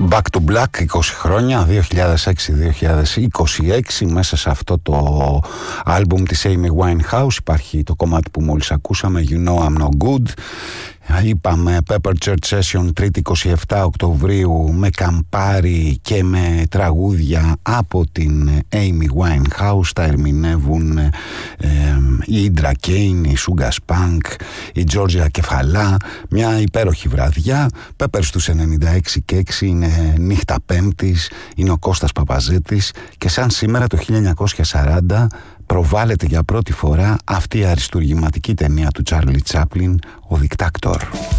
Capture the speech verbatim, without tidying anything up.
Back to Black, είκοσι χρόνια, δύο χιλιάδες έξι με δύο χιλιάδες είκοσι έξι. Μέσα σε αυτό το άλμπουμ της Amy Winehouse υπάρχει το κομμάτι που μόλις ακούσαμε, You Know I'm No Good. Είπαμε Pepper Church Session τρίτη εικοστή εβδόμη Οκτωβρίου με καμπάρι και με τραγούδια από την Amy Winehouse. Τα ερμηνεύουν ε, η Indra Kane, η Sugar Spunk, η Georgia Κεφαλά. Μια υπέροχη βραδιά. Pepper στους ενενήντα έξι και έξι, είναι νύχτα Πέμπτης, είναι ο Κώστας Παπαζέτης και σαν σήμερα το χίλια εννιακόσια σαράντα προβάλλεται για πρώτη φορά αυτή η αριστουργηματική ταινία του Τσάρλι Τσάπλιν, ο Δικτάκτορ.